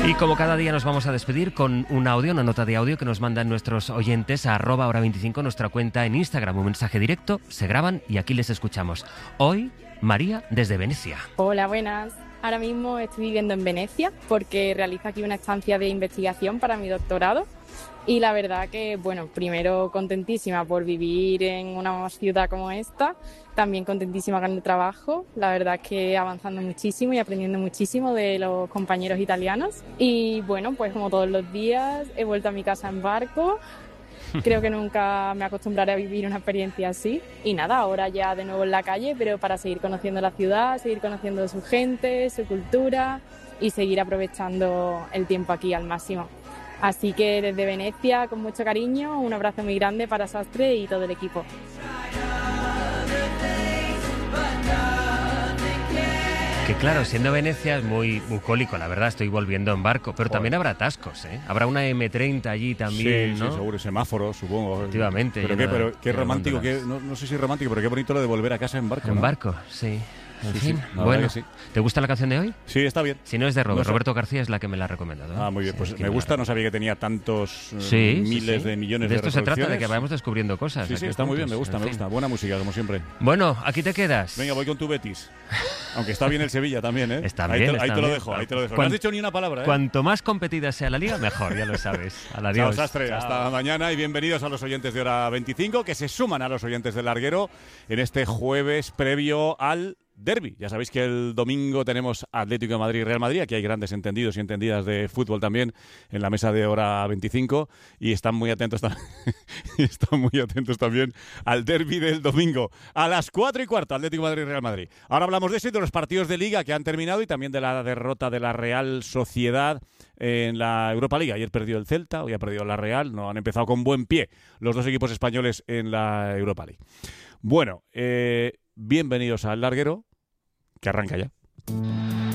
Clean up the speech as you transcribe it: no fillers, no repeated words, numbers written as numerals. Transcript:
Y como cada día nos vamos a despedir con un audio, una nota de audio que nos mandan nuestros oyentes a @hora25, nuestra cuenta en Instagram. Un mensaje directo, se graban y aquí les escuchamos. Hoy, María desde Venecia. Hola, buenas. Ahora mismo estoy viviendo en Venecia porque realizo aquí una estancia de investigación para mi doctorado. Y la verdad que, bueno, primero contentísima por vivir en una ciudad como esta, también contentísima con el trabajo, la verdad que avanzando muchísimo y aprendiendo muchísimo de los compañeros italianos. Y bueno, pues como todos los días he vuelto a mi casa en barco, creo que nunca me acostumbraré a vivir una experiencia así. Y nada, ahora ya de nuevo en la calle, pero para seguir conociendo la ciudad, seguir conociendo su gente, su cultura y seguir aprovechando el tiempo aquí al máximo. Así que desde Venecia, con mucho cariño, un abrazo muy grande para Sastre y todo el equipo. Que claro, siendo Venecia es muy bucólico, la verdad, estoy volviendo en barco, pero también habrá atascos, ¿eh? Habrá una M30 allí también, sí, ¿no? Sí, seguro, semáforos, supongo. Efectivamente. Pero qué romántico, no sé si romántico, pero qué bonito lo de volver a casa en barco, En ¿no? barco, sí. En fin, sí, bueno, sí. ¿Te gusta la canción de hoy? Sí, está bien. Si no es de No sé. Roberto García, es la que me la ha recomendado, ¿eh? Ah, muy bien, Sí, pues es que me gusta, no sabía que tenía tantos miles de millones de esto se trata, de reproducciones. que vayamos descubriendo cosas. Sí, está muy bien, me gusta. Buena música, como siempre. Bueno, aquí te quedas. Venga, voy con tu Betis. Aunque está bien el Sevilla también, ¿eh? Está bien, ahí te lo dejo, ahí te lo dejo. No has dicho ni una palabra, ¿eh? Cuanto más competida sea la liga, mejor, ya lo sabes. Adiós. Chao, Sastre. Hasta mañana y bienvenidos a los oyentes de Hora 25, que se suman a los oyentes del Larguero en este jueves previo al derbi. Ya sabéis que el domingo tenemos Atlético de Madrid y Real Madrid. Aquí hay grandes entendidos y entendidas de fútbol también en la mesa de Hora 25 y están muy atentos también al derbi del domingo a las 4:15, Atlético de Madrid y Real Madrid. Ahora hablamos de eso y de los partidos de Liga que han terminado y también de la derrota de la Real Sociedad en la Europa League. Ayer perdió el Celta, hoy ha perdido la Real. No han empezado con buen pie los dos equipos españoles en la Europa League. Bueno, bienvenidos al Larguero, que arranca ya.